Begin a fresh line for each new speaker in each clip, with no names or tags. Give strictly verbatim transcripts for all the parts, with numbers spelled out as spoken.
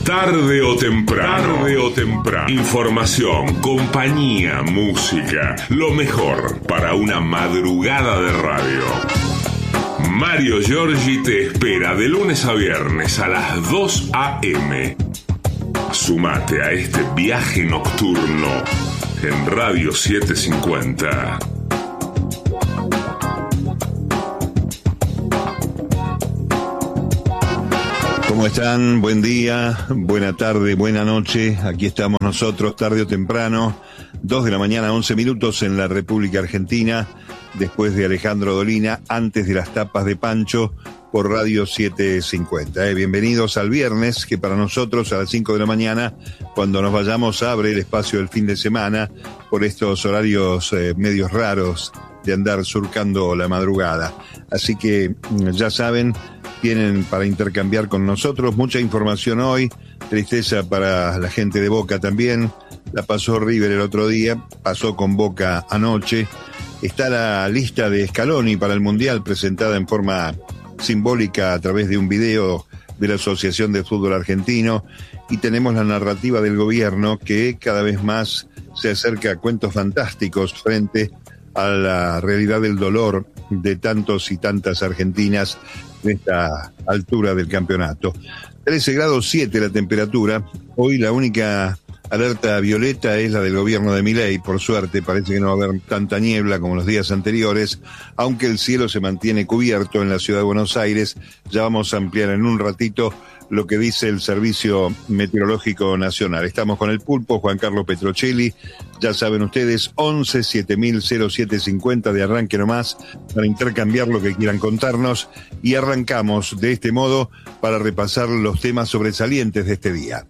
Tarde o temprano. Tarde o temprano. Información, compañía, música. Lo mejor para una madrugada de radio. Mario Giorgi te espera de lunes a viernes a las dos a eme. Sumate a este viaje nocturno en Radio setecientos cincuenta.
¿Cómo están? Buen día, buena tarde, buena noche. Aquí estamos nosotros, tarde o temprano, dos de la mañana, once minutos en la República Argentina, después de Alejandro Dolina, antes de las tapas de Pancho, por Radio setecientos cincuenta. Eh, bienvenidos al viernes, que para nosotros a las cinco de la mañana, cuando nos vayamos, abre el espacio del fin de semana por estos horarios eh, medios raros de andar surcando la madrugada. Así que ya saben, tienen para intercambiar con nosotros mucha información hoy, tristeza para la gente de Boca también, la pasó River el otro día, pasó con Boca anoche, está la lista de Scaloni para el Mundial presentada en forma simbólica a través de un video de la Asociación de Fútbol Argentino, y tenemos la narrativa del gobierno que cada vez más se acerca a cuentos fantásticos frente a la realidad del dolor de tantos y tantas argentinas en esta altura del campeonato. trece grados siete la temperatura. Hoy la única alerta violeta es la del gobierno de Milei. Por suerte parece que no va a haber tanta niebla como los días anteriores, aunque el cielo se mantiene cubierto en la ciudad de Buenos Aires. Ya vamos a ampliar en un ratito lo que dice el Servicio Meteorológico Nacional. Estamos con el Pulpo, Juan Carlos Petrocelli. Ya saben ustedes, once siete mil cero siete cincuenta de arranque nomás para intercambiar lo que quieran contarnos, y arrancamos de este modo para repasar los temas sobresalientes de este día.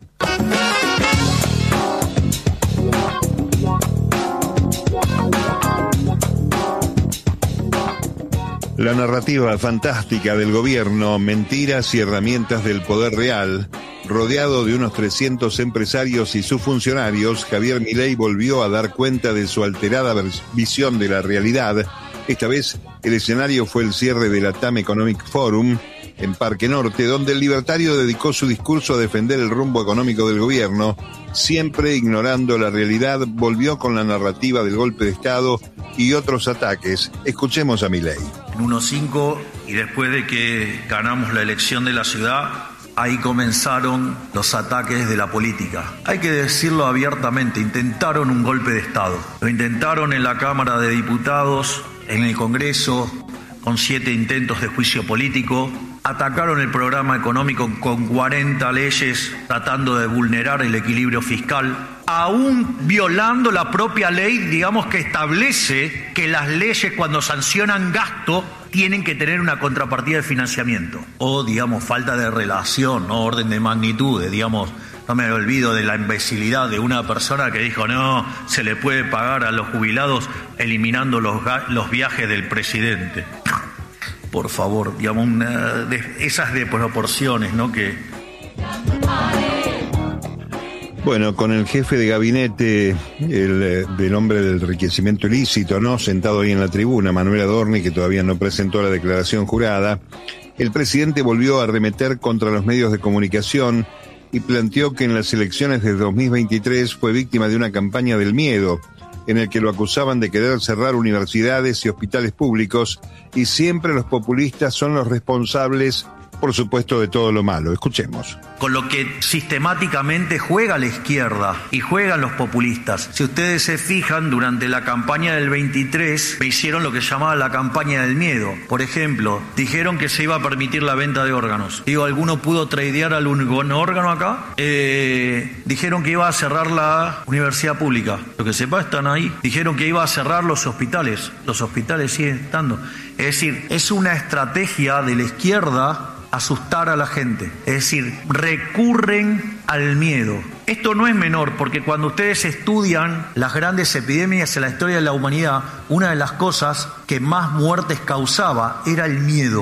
La narrativa fantástica del gobierno, mentiras y herramientas del poder real. Rodeado de unos trescientos empresarios y sus funcionarios, Javier Milei volvió a dar cuenta de su alterada visión de la realidad. Esta vez el escenario fue el cierre del Latam Economic Forum en Parque Norte, donde el libertario dedicó su discurso a defender el rumbo económico del gobierno. Siempre ignorando la realidad, volvió con la narrativa del golpe de Estado y otros ataques. Escuchemos a Milei.
En uno cinco, y después de que ganamos la elección de la ciudad, ahí comenzaron los ataques de la política. Hay que decirlo abiertamente, intentaron un golpe de Estado. Lo intentaron en la Cámara de Diputados, en el Congreso, con siete intentos de juicio político. Atacaron el programa económico con cuarenta leyes tratando de vulnerar el equilibrio fiscal, aún violando la propia ley, digamos, que establece que las leyes, cuando sancionan gasto, tienen que tener una contrapartida de financiamiento. O, digamos, falta de relación, ¿no? Orden de magnitudes, digamos. No me olvido de la imbecilidad de una persona que dijo, no, se le puede pagar a los jubilados eliminando los, los viajes del presidente. Por favor, digamos, una de esas de proporciones, ¿no? Que...
Bueno, con el jefe de gabinete el, del hombre del enriquecimiento ilícito, ¿no? Sentado ahí en la tribuna, Manuel Adorni, que todavía no presentó la declaración jurada, el presidente volvió a arremeter contra los medios de comunicación y planteó que en las elecciones de dos mil veintitrés fue víctima de una campaña del miedo, en el que lo acusaban de querer cerrar universidades y hospitales públicos, y siempre los populistas son los responsables, por supuesto, de todo lo malo. Escuchemos.
Con lo que sistemáticamente juega la izquierda y juegan los populistas. Si ustedes se fijan, durante la campaña del veintitrés hicieron lo que llamaba la campaña del miedo. Por ejemplo, dijeron que se iba a permitir la venta de órganos. Digo, ¿alguno pudo tradear algún órgano acá? Eh, dijeron que iba a cerrar la universidad pública. Lo que sepa, están ahí. Dijeron que iba a cerrar los hospitales. Los hospitales siguen estando. Es decir, es una estrategia de la izquierda asustar a la gente. Es decir, recurren al miedo. Esto no es menor, porque cuando ustedes estudian las grandes epidemias en la historia de la humanidad, una de las cosas que más muertes causaba era el miedo.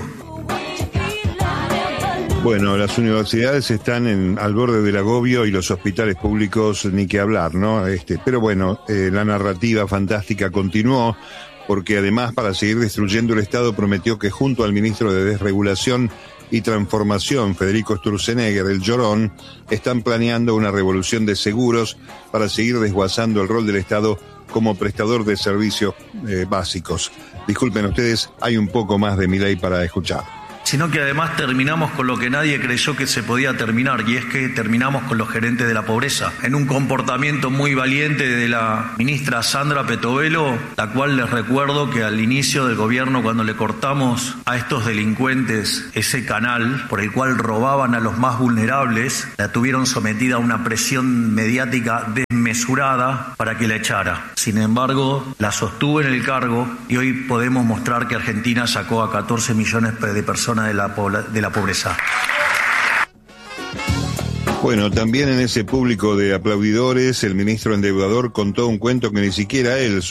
Bueno, las universidades están en, al borde del agobio, y los hospitales públicos ni que hablar, ¿no? Este, pero bueno, eh, la narrativa fantástica continuó, porque además, para seguir destruyendo el Estado, prometió que junto al ministro de Desregulación y Transformación, Federico Sturzenegger, el Llorón, están planeando una revolución de seguros para seguir desguazando el rol del Estado como prestador de servicios eh, básicos. Disculpen ustedes, hay un poco más de Milei para escuchar.
Sino que además terminamos con lo que nadie creyó que se podía terminar, y es que terminamos con los gerentes de la pobreza, en un comportamiento muy valiente de la ministra Sandra Petovelo, la cual les recuerdo que al inicio del gobierno, cuando le cortamos a estos delincuentes ese canal por el cual robaban a los más vulnerables, la tuvieron sometida a una presión mediática desmesurada para que la echara. Sin embargo, la sostuvo en el cargo y hoy podemos mostrar que Argentina sacó a catorce millones de personas de la, de la pobreza.
Bueno, también en ese público de aplaudidores, el ministro endeudador contó un cuento que ni siquiera él